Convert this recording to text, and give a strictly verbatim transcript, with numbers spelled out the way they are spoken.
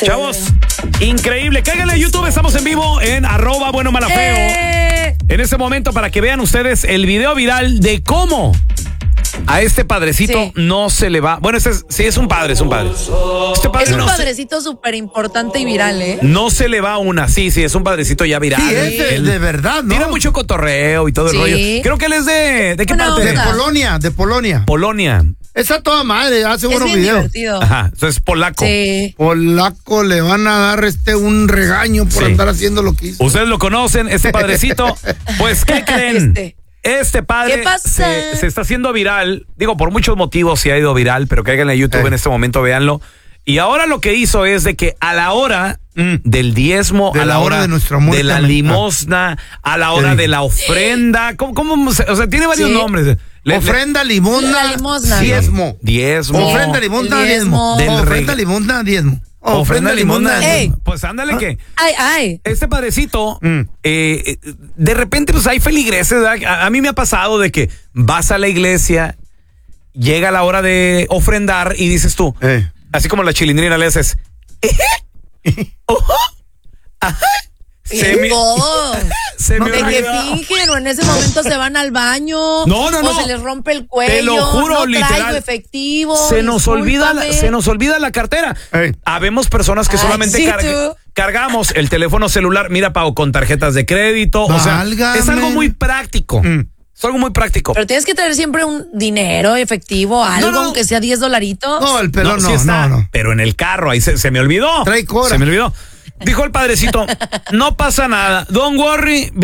Sí. Chavos, increíble. Cáiganle a YouTube, estamos en vivo en arroba bueno mala feo. Eh. En este momento para que vean ustedes el video viral de cómo a este padrecito Sí. no se le va. Bueno, este es, sí es un padre, es un padre. Este padre Es un no, se, padrecito súper importante y viral, ¿eh? no se le va una. Sí, sí, es un padrecito ya viral. Sí, es de, Él de verdad, ¿no? Tiene mucho cotorreo y todo el Sí. rollo. Creo que él es de... ¿De qué Buena parte? De onda. Polonia, de Polonia. Polonia. Esa toda madre, hace Es buenos bien videos. divertido. Ajá, eso es polaco. Sí. Polaco le van a dar este un regaño por Sí. andar haciendo lo que hizo. Ustedes lo conocen, este padrecito. Pues, ¿qué creen? Este. Este padre ¿Qué pasa? se, se está haciendo viral. Digo, por muchos motivos se ha ido viral, pero cáiganle a YouTube Eh. en este momento, véanlo. Y ahora lo que hizo es de que a la hora Mm. del diezmo, De a la la hora hora de nuestra muerte, de la amén. limosna, a la hora Sí. de la ofrenda, ¿cómo, cómo se- o sea, tiene varios Sí. nombres. Le- le- Ofrenda, limosna, La limosna. diezmo. Diezmo. Ofrenda, limosna, diezmo. Diezmo. Del Ofrenda, reg- limosna, diezmo. Ofrenda, limosna. Ey. Pues ándale que... Ay, ay. Este padrecito, Mm. eh, eh, de repente, pues hay feligreses, ¿verdad? A, a mí me ha pasado de que vas a la iglesia, llega la hora de ofrendar y dices tú, Eh. así como la chilindrina le haces, ojo, ajá, se me, Todos. se me De que olvidó. fingen o en ese momento se van al baño. No, no, o no. se les rompe el cuello. Te lo juro, no literal. traigo efectivo. Se nos olvida, la, discúlpame. se nos olvida la cartera. Ey. Habemos personas que Ay, solamente sí, carg- tú. cargamos el teléfono celular, mira, Pau, con tarjetas de crédito. O sea, Válgame. es algo muy práctico. Mm. Es algo muy práctico. Pero tienes que traer siempre un dinero efectivo, algo, no. aunque sea diez dolaritos. No, el pelón no, sí está, no, no. pero en el carro, ahí se, se me olvidó. Trae cora. Se me olvidó. Dijo el padrecito, no pasa nada, don't worry.